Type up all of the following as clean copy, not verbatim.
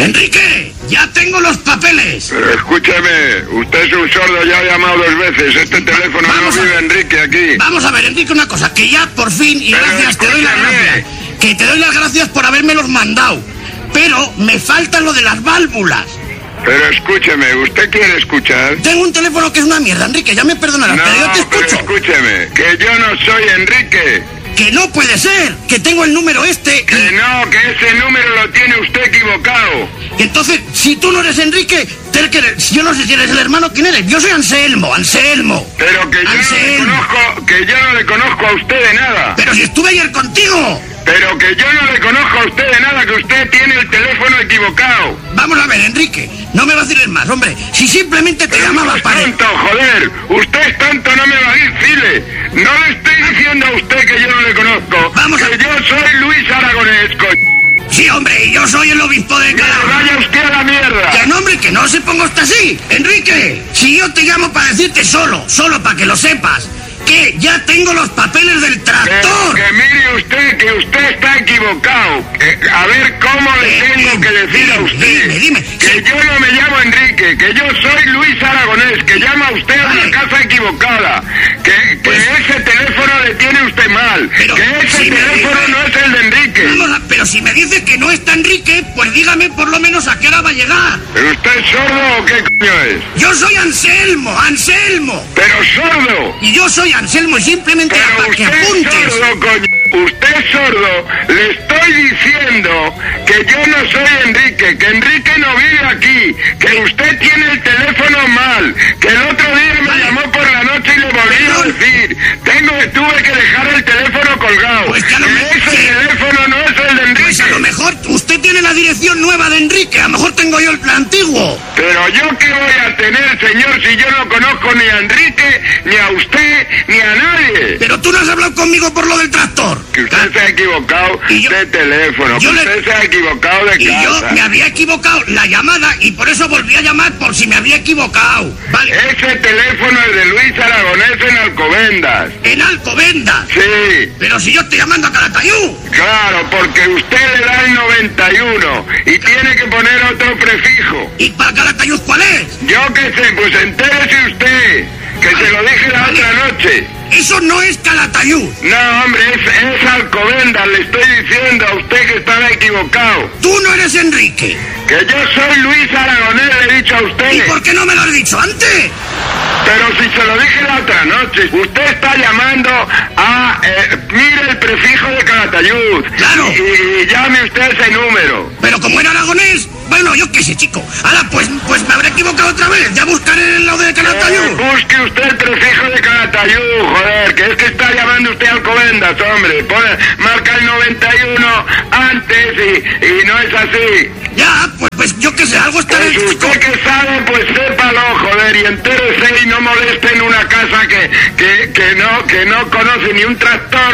¡Enrique! ¡Ya tengo los papeles! Pero escúcheme, usted es un sordo, ya ha llamado 2 veces. Este teléfono no vive Enrique aquí. Vamos a ver, Enrique, una cosa, que ya por fin, y pero gracias, te doy las gracias. Que te doy las gracias por habérmelos mandado. Pero me falta lo de las válvulas. Pero escúcheme, ¿usted quiere escuchar? Tengo un teléfono que es una mierda, Enrique, ya me perdonarás, No, pero yo te escucho. pero escúcheme, que yo no soy Enrique. Que no puede ser, que tengo el número este. Que no, que ese número lo tiene usted equivocado. Y entonces, si tú no eres Enrique, yo no sé si eres el hermano, ¿quién eres? Yo soy Anselmo. Pero que yo no le conozco a usted de nada. Pero si estuve ayer contigo. Pero que yo no le conozco a usted de nada, que usted tiene el teléfono equivocado. Vamos a ver, Enrique, no me vaciles más, hombre. Si simplemente te llamaba para... tonto, joder. Usted es tonto, no me vacile. No le estoy diciendo a usted que yo no le conozco. Vamos que yo soy Luis Aragonés, Sí, hombre, y yo soy el obispo de Calahorra. ¡Vaya usted a la mierda! Que no, hombre, que no se ponga usted así. Enrique, si yo te llamo para decirte solo para que lo sepas, que ya tengo los papeles del tractor. Que mire usted, que usted está equivocado. A ver cómo le tengo que decir a usted. Dime. Que yo no me llamo Enrique, que yo soy Luis Aragonés, que llama usted a una casa equivocada. Que ese teléfono le tiene usted mal. Pero que ese teléfono no es el de Enrique. Pero si me dice que no está Enrique, pues dígame por lo menos a qué hora va a llegar. ¿Pero usted es sordo o qué coño es? Yo soy Anselmo. Pero sordo. Y yo soy Anselmo y simplemente pero para que apuntes. Es sordo, coño. Usted es sordo. Le estoy diciendo que yo no soy Enrique, que Enrique no vive aquí, que usted tiene el teléfono mal, que el otro día me llamó por la noche y le volví a decir. Tuve que dejar el teléfono colgado. Pues que ese teléfono no es el de Enrique. Pues a lo mejor usted tiene la dirección nueva de Enrique, a lo mejor tengo yo el antiguo. Pero yo qué voy a tener, señor, si yo no conozco ni a Enrique, ni a usted, ni a nadie. Pero tú no has hablado conmigo por lo del tractor. Que usted se ha equivocado de teléfono, usted se ha equivocado de casa. Y yo me había equivocado la llamada y por eso volví a llamar por si me había equivocado. Vale. Ese teléfono es de Luis Aragonés en Alcobendas. ¿En Alcobendas? Sí. Pero si yo estoy llamando a Calatayud. Claro, porque usted le da el 91 y tiene que poner otro prefijo. ¿Y para Calatayud cuál es? Yo qué sé, pues entérese usted, que se lo dije la otra noche. Eso no es Calatayud. No, hombre, es Alcobendas, le estoy diciendo a usted que estaba equivocado. Tú no eres Enrique. Que yo soy Luis Aragonés, le he dicho a usted. ¿Y por qué no me lo has dicho antes? Pero si se lo dije la otra noche, usted está llamando a... mire el prefijo de Calatayud. Claro. Y llame usted ese número. Pero como era Aragonés, bueno, yo qué sé, chico. Ahora, pues me habré equivocado otra vez. Ya buscaré el lado de Calatayud. Busque usted el prefijo de Calatayud, joder, que es que está llamando usted a Alcobendas, hombre. Marca el 91 antes y no es así. Ya, pues yo qué sé, algo está en el chico. Usted que sabe, pues sépalo, joder, y entérese y no moleste en una casa que no conoce ni un tractor,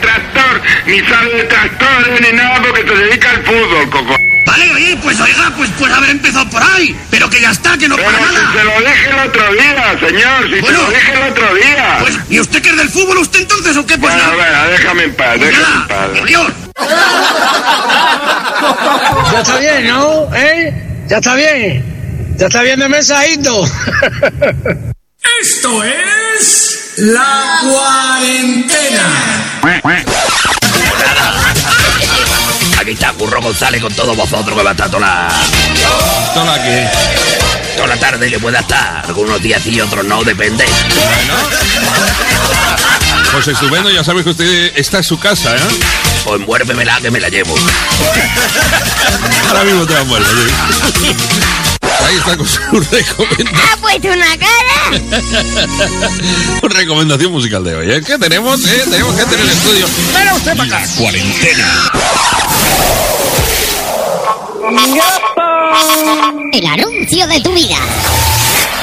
ni sabe de tractores, ni nada, porque se dedica al fútbol, coco. Vale, oye, pues haber empezado por ahí. Pero que ya está, que no pero para nada. Si se lo dije el otro día, señor, se lo dije el otro día. Pues, ¿y usted que es del fútbol, usted entonces o qué? Pues bueno, déjame en paz, pues déjame en paz. Adiós. Ya está bien, ¿no? Ya está bien. Ya está bien de mensadito. Esto es La Cuarentena. Aquí está Curro González con todos vosotros, que va a estar toda la tarde, que pueda estar. Algunos días sí, otros no, depende. Bueno. Pues estupendo, ya sabes que usted está en su casa, ¿eh? Pues envuélvemela, que me la llevo. Ahora mismo te la envuelvo, sí. Ahí está con su recomendación. ¿Ha puesto una cara? Recomendación musical de hoy, ¿eh? ¿Qué tenemos? Tenemos gente en el estudio. ¡Venga usted para acá! Cuarentena. El anuncio de tu vida.